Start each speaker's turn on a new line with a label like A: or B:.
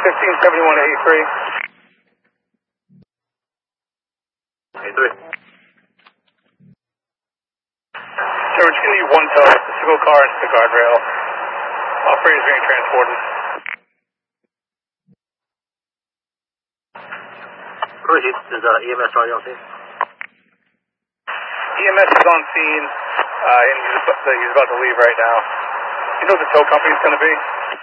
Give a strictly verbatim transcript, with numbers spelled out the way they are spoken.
A: fifteen seventy-one eighty-three.
B: eighty-three.
A: So we're just going to need one tow, the single car into the guardrail. Operator is being transported.
B: Apologies, is uh, E M S already on scene?
A: E M S is on scene, uh, and he's about, he's about to leave right now. You know what the tow company is going to be?